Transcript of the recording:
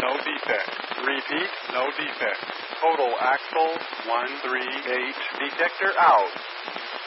no defect. Repeat, no defect. Total axle 138. Detector out.